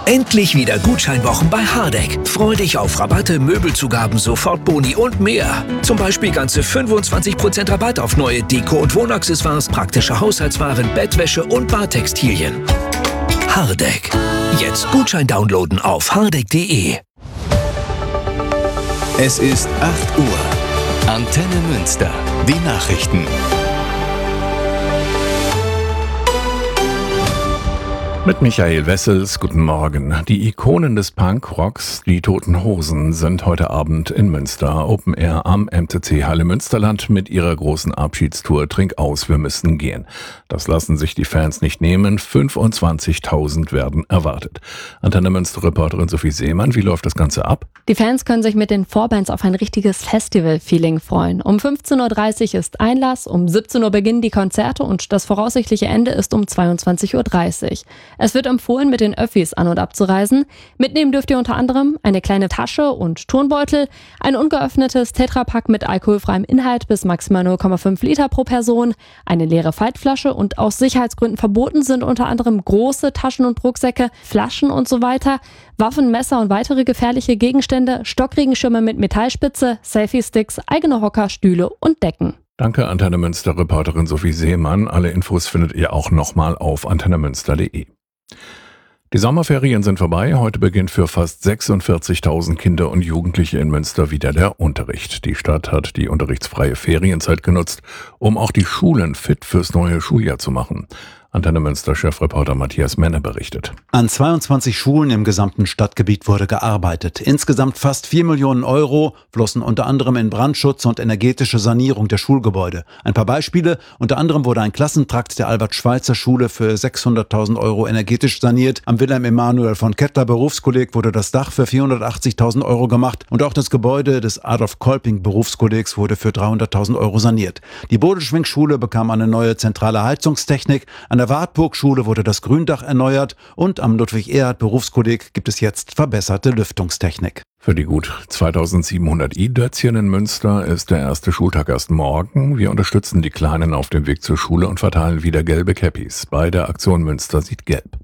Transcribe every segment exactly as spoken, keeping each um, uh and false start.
Endlich wieder Gutscheinwochen bei Hardegg. Freu dich auf Rabatte, Möbelzugaben, Sofortboni und mehr. Zum Beispiel ganze fünfundzwanzig Prozent Rabatt auf neue Deko- und Wohnaccessoires, praktische Haushaltswaren, Bettwäsche und Badtextilien. Hardegg. Jetzt Gutschein downloaden auf hardegg punkt de. Es ist acht Uhr. Antenne Münster. Die Nachrichten. Mit Michael Wessels, guten Morgen. Die Ikonen des Punkrocks, die Toten Hosen, sind heute Abend in Münster Open Air am M C C Halle Münsterland mit ihrer großen Abschiedstour Trink aus, wir müssen gehen. Das lassen sich die Fans nicht nehmen. fünfundzwanzigtausend werden erwartet. Antenne Münster-Reporterin Sophie Seemann, wie läuft das Ganze ab? Die Fans können sich mit den Vorbands auf ein richtiges Festival-Feeling freuen. Um fünfzehn Uhr dreißig ist Einlass, um siebzehn Uhr beginnen die Konzerte und das voraussichtliche Ende ist um zweiundzwanzig Uhr dreißig. Es wird empfohlen, mit den Öffis an- und abzureisen. Mitnehmen dürft ihr unter anderem eine kleine Tasche und Turnbeutel, ein ungeöffnetes Tetrapack mit alkoholfreiem Inhalt bis maximal null Komma fünf Liter pro Person, eine leere Faltflasche und aus Sicherheitsgründen verboten sind unter anderem große Taschen und Rucksäcke, Flaschen und so weiter, Waffen, Messer und weitere gefährliche Gegenstände, Stockregenschirme mit Metallspitze, Selfie-Sticks, eigene Hocker, Stühle und Decken. Danke, Antenne Münster-Reporterin Sophie Seemann. Alle Infos findet ihr auch nochmal auf antenne münster punkt de. Die Sommerferien sind vorbei. Heute beginnt für fast sechsundvierzigtausend Kinder und Jugendliche in Münster wieder der Unterricht. Die Stadt hat die unterrichtsfreie Ferienzeit genutzt, um auch die Schulen fit fürs neue Schuljahr zu machen. Antenne Münster-Chefreporter Matthias Menne berichtet. An zweiundzwanzig Schulen im gesamten Stadtgebiet wurde gearbeitet. Insgesamt fast vier Millionen Euro flossen unter anderem in Brandschutz und energetische Sanierung der Schulgebäude. Ein paar Beispiele: Unter anderem wurde ein Klassentrakt der Albert-Schweitzer-Schule für sechshunderttausend Euro energetisch saniert. Am Wilhelm Emanuel von Kettler Berufskolleg wurde das Dach für vierhundertachtzigtausend Euro gemacht. Und auch das Gebäude des Adolf Kolping Berufskollegs wurde für dreihunderttausend Euro saniert. Die Bodelschwingschule bekam eine neue zentrale Heizungstechnik. An der Wartburg-Schule wurde das Gründach erneuert und am Ludwig-Erhard Berufskolleg gibt es jetzt verbesserte Lüftungstechnik. Für die gut zweitausendsiebenhundert i-Dötzchen in Münster ist der erste Schultag erst morgen. Wir unterstützen die Kleinen auf dem Weg zur Schule und verteilen wieder gelbe Käppis. Bei der Aktion Münster sieht gelb.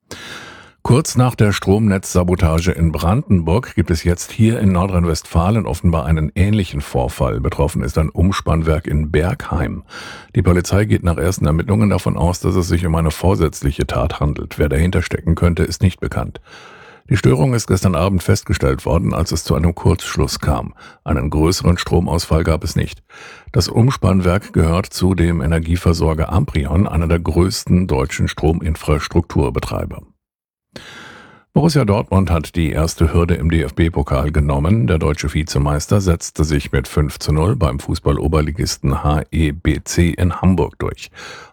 Kurz nach der Stromnetzsabotage in Brandenburg gibt es jetzt hier in Nordrhein-Westfalen offenbar einen ähnlichen Vorfall. Betroffen ist ein Umspannwerk in Bergheim. Die Polizei geht nach ersten Ermittlungen davon aus, dass es sich um eine vorsätzliche Tat handelt. Wer dahinter stecken könnte, ist nicht bekannt. Die Störung ist gestern Abend festgestellt worden, als es zu einem Kurzschluss kam. Einen größeren Stromausfall gab es nicht. Das Umspannwerk gehört zu dem Energieversorger Amprion, einer der größten deutschen Strominfrastrukturbetreiber. Borussia Dortmund hat die erste Hürde im D F B-Pokal genommen. Der deutsche Vizemeister setzte sich mit fünf zu null beim Fußball-Oberligisten H E B C in Hamburg durch.